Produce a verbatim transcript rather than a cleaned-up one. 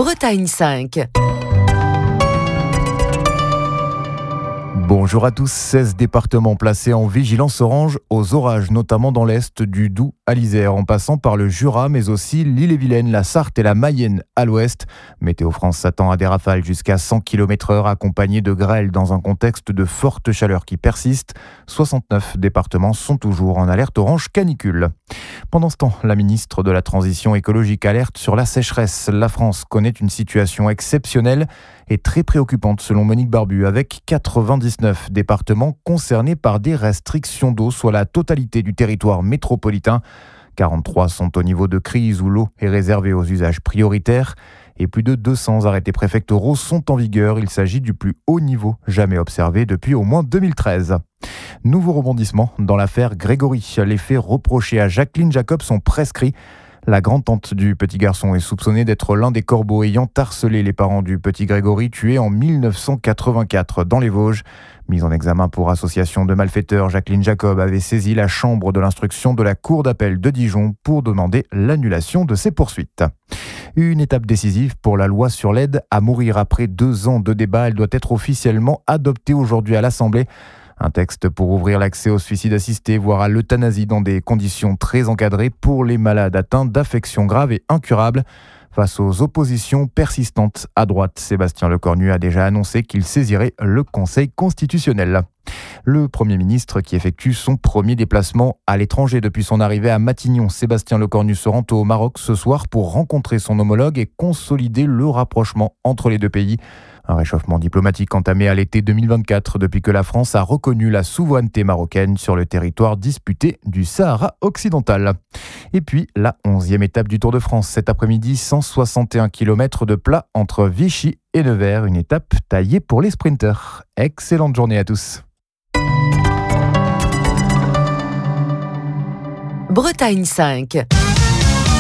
Bretagne cinq. Bonjour à tous, seize départements placés en vigilance orange aux orages, notamment dans l'est du Doubs à l'Isère, en passant par le Jura, mais aussi l'Ille-et-Vilaine, la Sarthe et la Mayenne à l'ouest. Météo France s'attend à des rafales jusqu'à cent kilomètres heure accompagnées de grêle dans un contexte de forte chaleur qui persiste. soixante-neuf départements sont toujours en alerte orange canicule. Pendant ce temps, la ministre de la Transition écologique alerte sur la sécheresse. La France connaît une situation exceptionnelle et très préoccupante selon Monique Barbu, avec quatre-vingt-dix-neuf départements concernés par des restrictions d'eau, soit la totalité du territoire métropolitain. quarante-trois sont au niveau de crise où l'eau est réservée aux usages prioritaires et plus de deux cents arrêtés préfectoraux sont en vigueur. Il s'agit du plus haut niveau jamais observé depuis au moins deux mille treize. Nouveau rebondissement dans l'affaire Grégory. Les faits reprochés à Jacqueline Jacob sont prescrits. La grand-tante du petit garçon est soupçonnée d'être l'un des corbeaux ayant harcelé les parents du petit Grégory, tué en mille neuf cent quatre-vingt-quatre dans les Vosges. Mise en examen pour association de malfaiteurs, Jacqueline Jacob avait saisi la chambre de l'instruction de la cour d'appel de Dijon pour demander l'annulation de ses poursuites. Une étape décisive pour la loi sur l'aide à mourir. Après deux ans de débat, elle doit être officiellement adoptée aujourd'hui à l'Assemblée. Un texte pour ouvrir l'accès au suicide assisté, voire à l'euthanasie dans des conditions très encadrées pour les malades atteints d'affections graves et incurables. Face aux oppositions persistantes à droite, Sébastien Lecornu a déjà annoncé qu'il saisirait le Conseil constitutionnel. Le Premier ministre qui effectue son premier déplacement à l'étranger depuis son arrivée à Matignon, Sébastien Lecornu se rend au Maroc ce soir pour rencontrer son homologue et consolider le rapprochement entre les deux pays. Un réchauffement diplomatique entamé à l'été deux mille vingt-quatre depuis que la France a reconnu la souveraineté marocaine sur le territoire disputé du Sahara occidental. Et puis la onzième étape du Tour de France cet après-midi, cent soixante et un kilomètres de plat entre Vichy et Nevers, une étape taillée pour les sprinteurs. Excellente journée à tous. Bretagne cinq.